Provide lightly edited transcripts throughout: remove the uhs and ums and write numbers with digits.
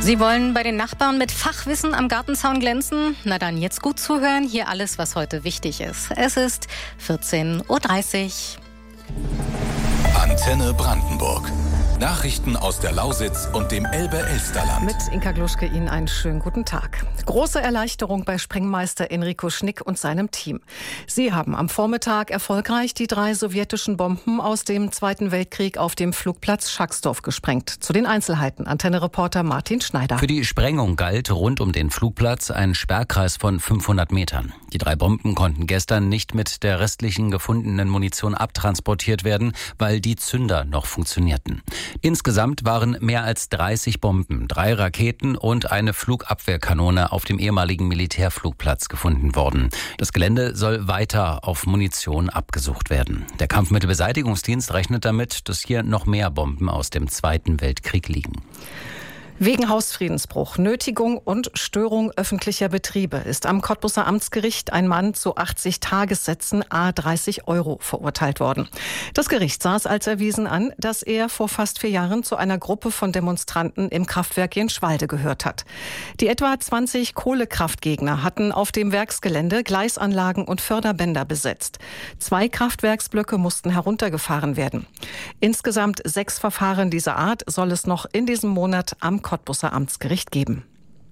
Sie wollen bei den Nachbarn mit Fachwissen am Gartenzaun glänzen? Na dann jetzt gut zuhören, hier alles, was heute wichtig ist. Es ist 14.30 Uhr. Antenne Brandenburg. Nachrichten aus der Lausitz und dem Elbe-Elsterland. Mit Inka Gluschke Ihnen einen schönen guten Tag. Große Erleichterung bei Sprengmeister Enrico Schnick und seinem Team. Sie haben am Vormittag erfolgreich die 3 sowjetischen Bomben aus dem Zweiten Weltkrieg auf dem Flugplatz Schacksdorf gesprengt. Zu den Einzelheiten Antenne-Reporter Martin Schneider. Für die Sprengung galt rund um den Flugplatz ein Sperrkreis von 500 Metern. Die 3 Bomben konnten gestern nicht mit der restlichen gefundenen Munition abtransportiert werden, weil die Zünder noch funktionierten. Insgesamt waren mehr als 30 Bomben, 3 Raketen und eine Flugabwehrkanone auf dem ehemaligen Militärflugplatz gefunden worden. Das Gelände soll weiter auf Munition abgesucht werden. Der Kampfmittelbeseitigungsdienst rechnet damit, dass hier noch mehr Bomben aus dem Zweiten Weltkrieg liegen. Wegen Hausfriedensbruch, Nötigung und Störung öffentlicher Betriebe ist am Cottbuser Amtsgericht ein Mann zu 80 Tagessätzen à 30 € verurteilt worden. Das Gericht sah es als erwiesen an, dass er vor fast 4 Jahren zu einer Gruppe von Demonstranten im Kraftwerk Jenschwalde gehört hat. Die etwa 20 Kohlekraftgegner hatten auf dem Werksgelände Gleisanlagen und Förderbänder besetzt. 2 Kraftwerksblöcke mussten heruntergefahren werden. Insgesamt 6 Verfahren dieser Art soll es noch in diesem Monat am Cottbuser Amtsgericht geben.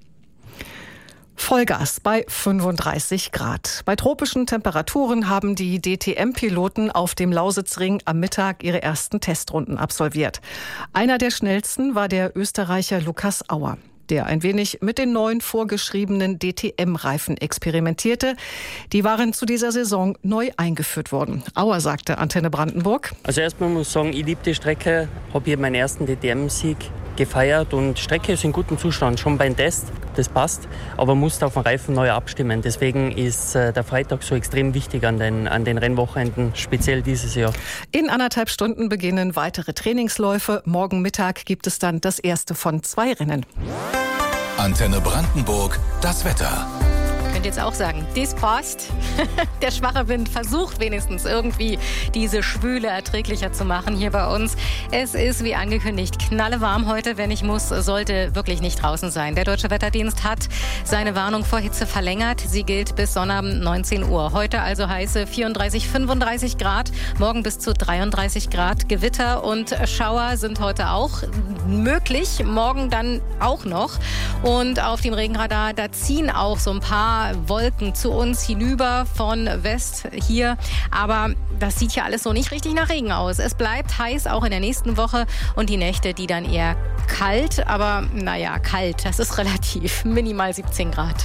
Vollgas bei 35 Grad. Bei tropischen Temperaturen haben die DTM-Piloten auf dem Lausitzring am Mittag ihre ersten Testrunden absolviert. Einer der schnellsten war der Österreicher Lukas Auer, der ein wenig mit den neuen vorgeschriebenen DTM-Reifen experimentierte. Die waren zu dieser Saison neu eingeführt worden. Auer sagte Antenne Brandenburg: Also erstmal muss ich sagen, ich liebe die Strecke, habe hier meinen ersten DTM-Sieg gefeiert und Strecke ist in gutem Zustand, schon beim Test, das passt, aber musste auf den Reifen neu abstimmen. Deswegen ist der Freitag so extrem wichtig an den Rennwochenenden, speziell dieses Jahr. In 1,5 Stunden beginnen weitere Trainingsläufe. Morgen Mittag gibt es dann das erste von 2 Rennen. Antenne Brandenburg, das Wetter. Könnt jetzt auch sagen, das passt. Der schwache Wind versucht wenigstens irgendwie diese Schwüle erträglicher zu machen hier bei uns. Es ist wie angekündigt knallewarm heute. Wenn ich muss, sollte wirklich nicht draußen sein. Der Deutsche Wetterdienst hat seine Warnung vor Hitze verlängert. Sie gilt bis Sonnabend 19 Uhr. Heute also heiße 34, 35 Grad. Morgen bis zu 33 Grad. Gewitter und Schauer sind heute auch möglich. Morgen dann auch noch. Und auf dem Regenradar, da ziehen auch so ein paar Wolken zu uns hinüber von West hier. Aber das sieht ja alles so nicht richtig nach Regen aus. Es bleibt heiß auch in der nächsten Woche und die Nächte, die dann eher kalt. Aber naja, kalt, das ist relativ. Minimal 17 Grad.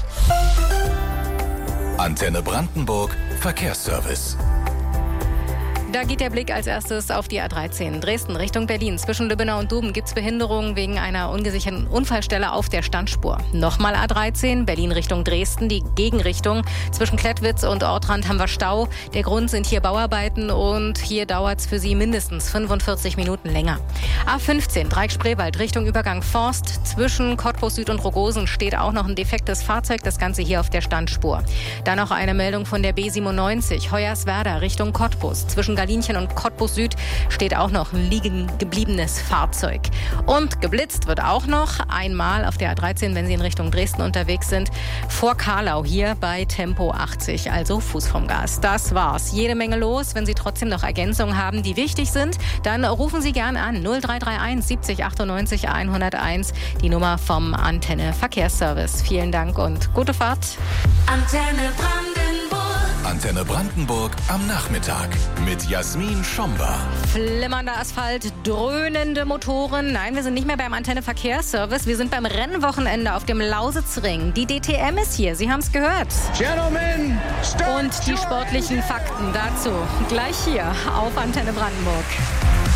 Antenne Brandenburg, Verkehrsservice. Da geht der Blick als erstes auf die A13 Dresden Richtung Berlin. Zwischen Lübbenau und Duben gibt es Behinderungen wegen einer ungesicherten Unfallstelle auf der Standspur. Nochmal A13 Berlin Richtung Dresden, die Gegenrichtung. Zwischen Klettwitz und Ortrand haben wir Stau. Der Grund sind hier Bauarbeiten und hier dauert es für Sie mindestens 45 Minuten länger. A15 Dreieck-Spreewald Richtung Übergang Forst. Zwischen Cottbus Süd und Rogosen steht auch noch ein defektes Fahrzeug. Das Ganze hier auf der Standspur. Dann noch eine Meldung von der B97 Hoyerswerda Richtung Cottbus. Zwischen Galinchen und Cottbus Süd steht auch noch ein liegen gebliebenes Fahrzeug. Und geblitzt wird auch noch einmal auf der A13, wenn Sie in Richtung Dresden unterwegs sind, vor Karlau hier bei Tempo 80, also Fuß vom Gas. Das war's. Jede Menge los. Wenn Sie trotzdem noch Ergänzungen haben, die wichtig sind, dann rufen Sie gerne an 0331 70 98 101, die Nummer vom Antenne Verkehrsservice. Vielen Dank und gute Fahrt. Antenne Brandenburg. Antenne Brandenburg am Nachmittag mit Jasmin Schomba. Flimmernder Asphalt, dröhnende Motoren. Nein, wir sind nicht mehr beim Antenne Verkehrsservice. Wir sind beim Rennwochenende auf dem Lausitzring. Die DTM ist hier, Sie haben es gehört. Gentlemen, und die sportlichen Fakten dazu gleich hier auf Antenne Brandenburg.